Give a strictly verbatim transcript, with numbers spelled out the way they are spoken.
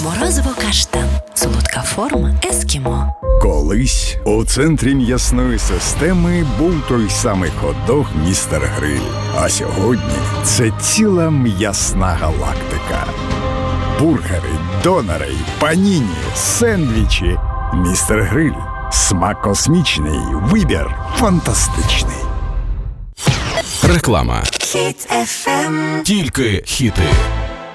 Морозиво каштан. Солодка форма ескімо. Колись у центрі м'ясної системи був той самий хот-дог «Містер Гриль». А сьогодні це ціла м'ясна галактика. Бургери, донери, паніні, сендвічі. «Містер Гриль». Смак космічний, вибір фантастичний. Реклама. Хіт еф ем. Тільки хіти.